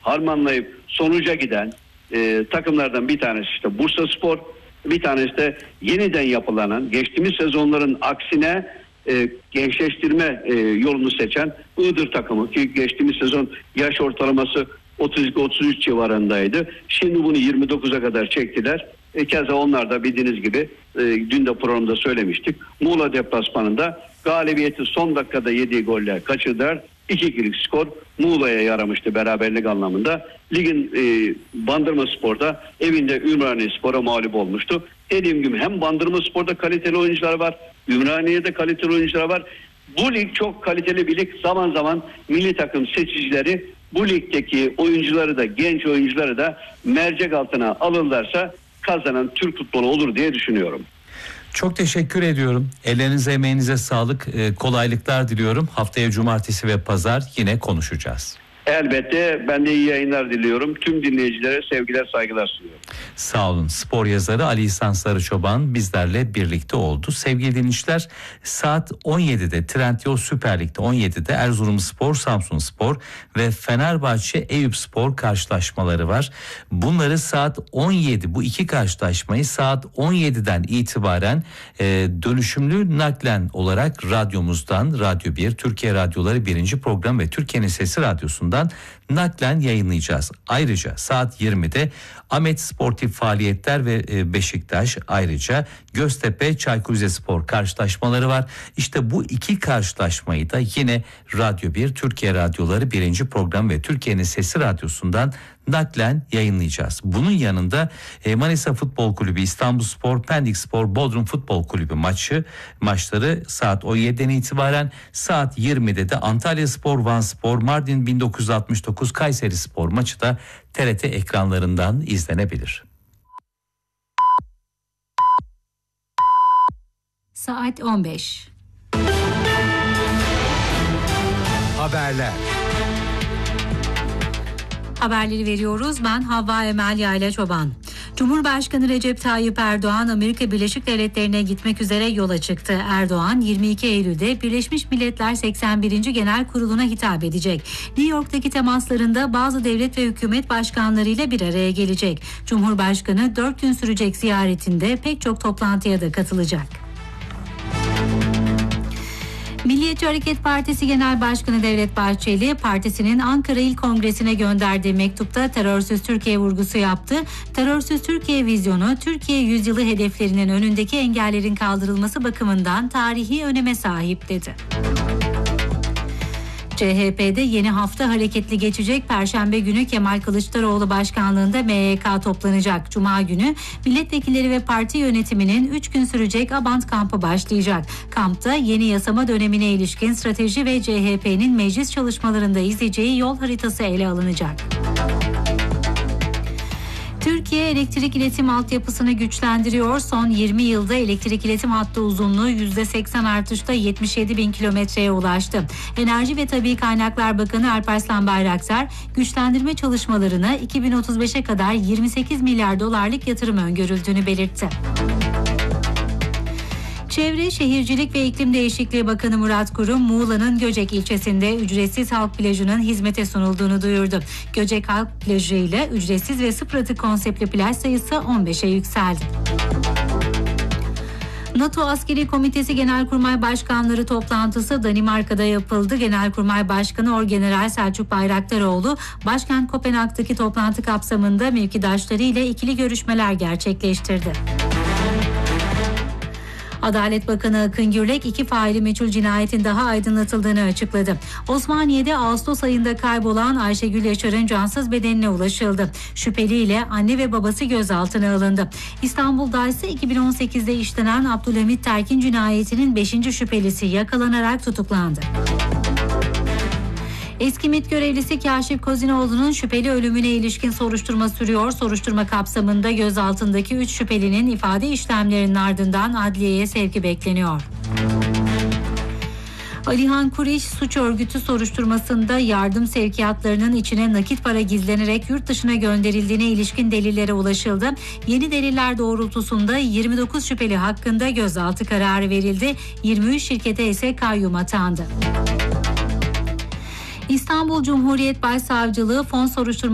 harmanlayıp sonuca giden takımlardan bir tanesi işte Bursaspor, bir tanesi de yeniden yapılanan, geçtiğimiz sezonların aksine gençleştirme yolunu seçen Iğdır takımı ki geçtiğimiz sezon yaş ortalaması 32-33 civarındaydı. Şimdi bunu 29'a kadar çektiler. Keza onlar da bildiğiniz gibi dün de programda söylemiştik. Muğla deplasmanında galibiyeti son dakikada yediği golle kaçırdılar. 2-2'lik skor Muğla'ya yaramıştı beraberlik anlamında. Ligin Bandırmaspor'da evinde Ümraniyespor'a mağlup olmuştu. Dediğim gibi hem Bandırmaspor'da kaliteli oyuncular var, Ümraniye'de kaliteli oyuncular var. Bu lig çok kaliteli bir lig. Zaman zaman milli takım seçicileri bu ligdeki oyuncuları da, genç oyuncuları da mercek altına alırlarsa kazanan Türk futbolu olur diye düşünüyorum. Çok teşekkür ediyorum. Ellerinize, emeğinize sağlık. Kolaylıklar diliyorum. Haftaya cumartesi ve pazar yine konuşacağız. Elbette, ben de iyi yayınlar diliyorum. Tüm dinleyicilere sevgiler, saygılar sunuyorum. Sağ olun. Spor yazarı Ali İhsan Sarıçoban bizlerle birlikte oldu. Sevgili dinleyiciler, saat 17'de Trendyol Süper Lig'de 17'de Erzurumspor, Samsunspor ve Fenerbahçe Eyüpspor karşılaşmaları var. Bunları saat 17, bu iki karşılaşmayı saat 17'den itibaren dönüşümlü naklen olarak radyomuzdan, Radyo 1, Türkiye Radyoları 1. program ve Türkiye'nin Sesi Radyosu'ndan naklen yayınlayacağız. Ayrıca saat 20'de Ahmet Sportif Faaliyetler ve Beşiktaş, ayrıca Göztepe Çaykur Rizespor karşılaşmaları var. İşte bu iki karşılaşmayı da yine Radyo 1, Türkiye Radyoları 1. program ve Türkiye'nin Sesi Radyosu'ndan naklen yayınlayacağız. Bunun yanında Manisa Futbol Kulübü, İstanbulspor, Pendikspor, Bodrum Futbol Kulübü maçları saat 17'den itibaren, saat 20'de de Antalyaspor, Vanspor, Mardin 1969, Kayserispor maçı da TRT ekranlarından izlenebilir. Saat 15. Haberler. Haberleri veriyoruz. Ben Havva Emel Yayla Çoban. Cumhurbaşkanı Recep Tayyip Erdoğan Amerika Birleşik Devletleri'ne gitmek üzere yola çıktı. Erdoğan 22 Eylül'de Birleşmiş Milletler 81. Genel Kurulu'na hitap edecek. New York'taki temaslarında bazı devlet ve hükümet başkanlarıyla bir araya gelecek. Cumhurbaşkanı 4 gün sürecek ziyaretinde pek çok toplantıya da katılacak. Milliyetçi Hareket Partisi Genel Başkanı Devlet Bahçeli, partisinin Ankara İl Kongresi'ne gönderdiği mektupta terörsüz Türkiye vurgusu yaptı. Terörsüz Türkiye vizyonu, Türkiye yüzyılı hedeflerinin önündeki engellerin kaldırılması bakımından tarihi öneme sahip dedi. CHP'de yeni hafta hareketli geçecek. Perşembe günü Kemal Kılıçdaroğlu başkanlığında MYK toplanacak. Cuma günü milletvekilleri ve parti yönetiminin 3 gün sürecek Abant kampı başlayacak. Kampta yeni yasama dönemine ilişkin strateji ve CHP'nin meclis çalışmalarında izleyeceği yol haritası ele alınacak. Türkiye elektrik iletim altyapısını güçlendiriyor. Son 20 yılda elektrik iletim hattı uzunluğu %80 artışta 77 bin kilometreye ulaştı. Enerji ve Tabii Kaynaklar Bakanı Alparslan Bayraktar, güçlendirme çalışmalarına 2035'e kadar 28 milyar dolarlık yatırım öngörüldüğünü belirtti. Çevre, Şehircilik ve İklim Değişikliği Bakanı Murat Kurum, Muğla'nın Göcek ilçesinde ücretsiz halk plajının hizmete sunulduğunu duyurdu. Göcek Halk Plajı ile ücretsiz ve sıfır atık konseptli plaj sayısı 15'e yükseldi. NATO Askeri Komitesi Genelkurmay Başkanları toplantısı Danimarka'da yapıldı. Genelkurmay Başkanı Orgeneral Selçuk Bayraktaroğlu, başkent Kopenhag'daki toplantı kapsamında mevkidaşları ile ikili görüşmeler gerçekleştirdi. Adalet Bakanı Akın Gürlek 2 faili meçhul cinayetin daha aydınlatıldığını açıkladı. Osmaniye'de Ağustos ayında kaybolan Ayşegül Yaşar'ın cansız bedenine ulaşıldı. Şüpheliyle anne ve babası gözaltına alındı. İstanbul'da ise 2018'de işlenen Abdülhamit Terkin cinayetinin 5. şüphelisi yakalanarak tutuklandı. Eski MİT görevlisi Kâşif Kozinoğlu'nun şüpheli ölümüne ilişkin soruşturma sürüyor. Soruşturma kapsamında gözaltındaki 3 şüphelinin ifade işlemlerinin ardından adliyeye sevki bekleniyor. Alihan Kuriş suç örgütü soruşturmasında yardım sevkiyatlarının içine nakit para gizlenerek yurt dışına gönderildiğine ilişkin delillere ulaşıldı. Yeni deliller doğrultusunda 29 şüpheli hakkında gözaltı kararı verildi. 23 şirkete ise kayyum atandı. İstanbul Cumhuriyet Başsavcılığı fon soruşturması